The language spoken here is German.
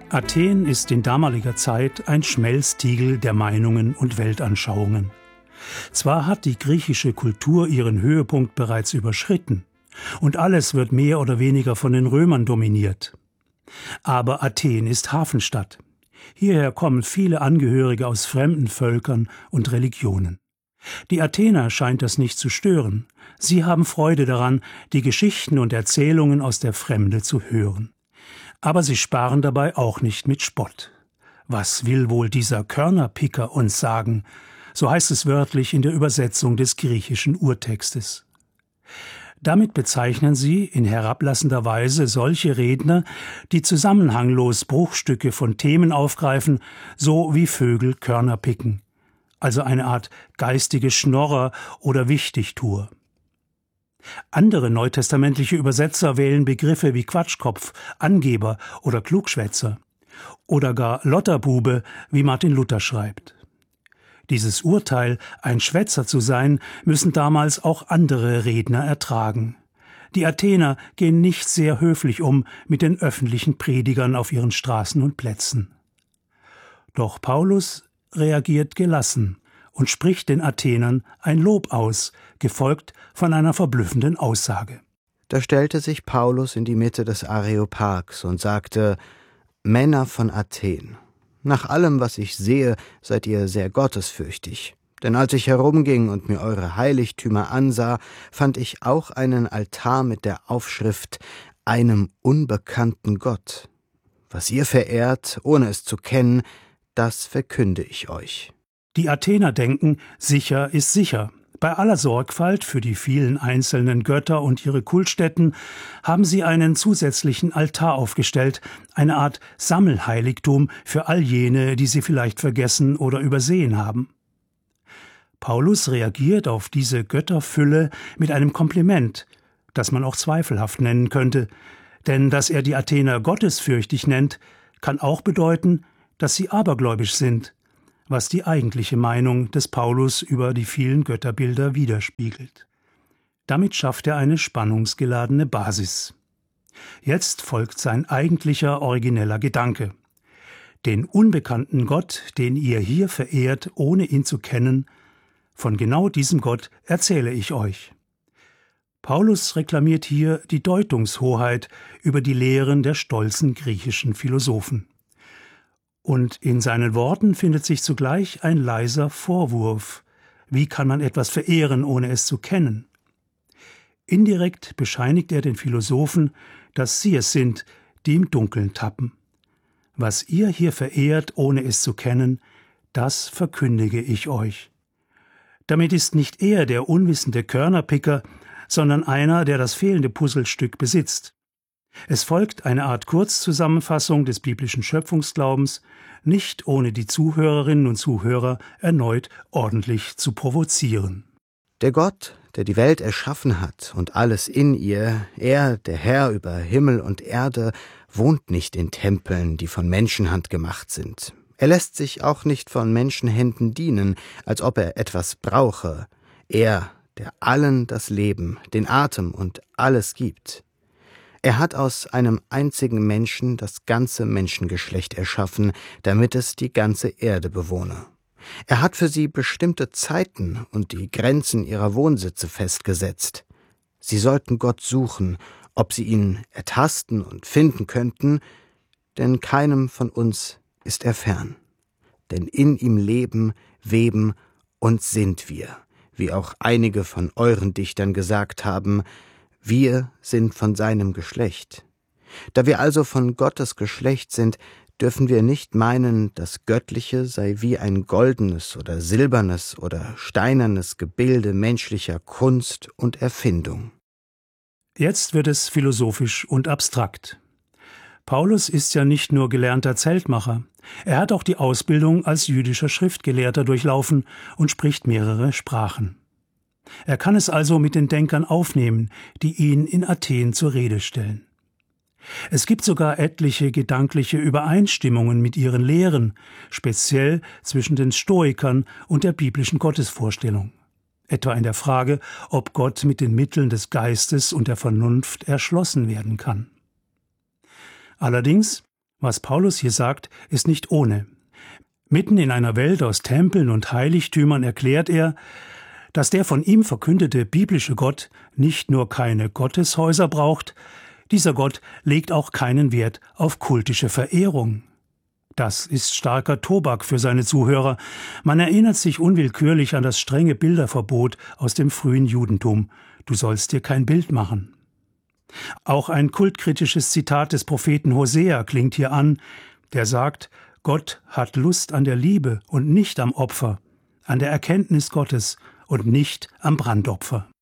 Athen ist in damaliger Zeit ein Schmelztiegel der Meinungen und Weltanschauungen. Zwar hat die griechische Kultur ihren Höhepunkt bereits überschritten und alles wird mehr oder weniger von den Römern dominiert. Aber Athen ist Hafenstadt. Hierher kommen viele Angehörige aus fremden Völkern und Religionen. Die Athener scheint das nicht zu stören. Sie haben Freude daran, die Geschichten und Erzählungen aus der Fremde zu hören. Aber sie sparen dabei auch nicht mit Spott. Was will wohl dieser Körnerpicker uns sagen? So heißt es wörtlich in der Übersetzung des griechischen Urtextes. Damit bezeichnen sie in herablassender Weise solche Redner, die zusammenhanglos Bruchstücke von Themen aufgreifen, so wie Vögel Körner picken. Also eine Art geistige Schnorrer oder Wichtigtuer. Andere neutestamentliche Übersetzer wählen Begriffe wie Quatschkopf, Angeber oder Klugschwätzer oder gar Lotterbube, wie Martin Luther schreibt. Dieses Urteil, ein Schwätzer zu sein, müssen damals auch andere Redner ertragen. Die Athener gehen nicht sehr höflich um mit den öffentlichen Predigern auf ihren Straßen und Plätzen. Doch Paulus reagiert gelassen und spricht den Athenern ein Lob aus, gefolgt von einer verblüffenden Aussage. Da stellte sich Paulus in die Mitte des Areopags und sagte: Männer von Athen, nach allem, was ich sehe, seid ihr sehr gottesfürchtig. Denn als ich herumging und mir eure Heiligtümer ansah, fand ich auch einen Altar mit der Aufschrift »Einem unbekannten Gott«. Was ihr verehrt, ohne es zu kennen, das verkünde ich euch. Die Athener denken, sicher ist sicher. Bei aller Sorgfalt für die vielen einzelnen Götter und ihre Kultstätten haben sie einen zusätzlichen Altar aufgestellt, eine Art Sammelheiligtum für all jene, die sie vielleicht vergessen oder übersehen haben. Paulus reagiert auf diese Götterfülle mit einem Kompliment, das man auch zweifelhaft nennen könnte, denn dass er die Athener gottesfürchtig nennt, kann auch bedeuten, dass sie abergläubisch sind, was die eigentliche Meinung des Paulus über die vielen Götterbilder widerspiegelt. Damit schafft er eine spannungsgeladene Basis. Jetzt folgt sein eigentlicher origineller Gedanke. Den unbekannten Gott, den ihr hier verehrt, ohne ihn zu kennen, von genau diesem Gott erzähle ich euch. Paulus reklamiert hier die Deutungshoheit über die Lehren der stolzen griechischen Philosophen. Und in seinen Worten findet sich zugleich ein leiser Vorwurf. Wie kann man etwas verehren, ohne es zu kennen? Indirekt bescheinigt er den Philosophen, dass sie es sind, die im Dunkeln tappen. Was ihr hier verehrt, ohne es zu kennen, das verkündige ich euch. Damit ist nicht er der unwissende Körnerpicker, sondern einer, der das fehlende Puzzlestück besitzt. Es folgt eine Art Kurzzusammenfassung des biblischen Schöpfungsglaubens, nicht ohne die Zuhörerinnen und Zuhörer erneut ordentlich zu provozieren. Der Gott, der die Welt erschaffen hat und alles in ihr, er, der Herr über Himmel und Erde, wohnt nicht in Tempeln, die von Menschenhand gemacht sind. Er lässt sich auch nicht von Menschenhänden dienen, als ob er etwas brauche. Er, der allen das Leben, den Atem und alles gibt. Er hat aus einem einzigen Menschen das ganze Menschengeschlecht erschaffen, damit es die ganze Erde bewohne. Er hat für sie bestimmte Zeiten und die Grenzen ihrer Wohnsitze festgesetzt. Sie sollten Gott suchen, ob sie ihn ertasten und finden könnten, denn keinem von uns ist er fern. Denn in ihm leben, weben und sind wir, wie auch einige von euren Dichtern gesagt haben, wir sind von seinem Geschlecht. Da wir also von Gottes Geschlecht sind, dürfen wir nicht meinen, das Göttliche sei wie ein goldenes oder silbernes oder steinernes Gebilde menschlicher Kunst und Erfindung. Jetzt wird es philosophisch und abstrakt. Paulus ist ja nicht nur gelernter Zeltmacher, er hat auch die Ausbildung als jüdischer Schriftgelehrter durchlaufen und spricht mehrere Sprachen. Er kann es also mit den Denkern aufnehmen, die ihn in Athen zur Rede stellen. Es gibt sogar etliche gedankliche Übereinstimmungen mit ihren Lehren, speziell zwischen den Stoikern und der biblischen Gottesvorstellung. Etwa in der Frage, ob Gott mit den Mitteln des Geistes und der Vernunft erschlossen werden kann. Allerdings, Was Paulus hier sagt, ist nicht ohne. Mitten in einer Welt aus Tempeln und Heiligtümern erklärt er, dass der von ihm verkündete biblische Gott nicht nur keine Gotteshäuser braucht, dieser Gott legt auch keinen Wert auf kultische Verehrung. Das ist starker Tobak für seine Zuhörer. Man erinnert sich unwillkürlich an das strenge Bilderverbot aus dem frühen Judentum. Du sollst dir kein Bild machen. Auch ein kultkritisches Zitat des Propheten Hosea klingt hier an, der sagt, Gott hat Lust an der Liebe und nicht am Opfer, an der Erkenntnis Gottes und nicht am Brandopfer.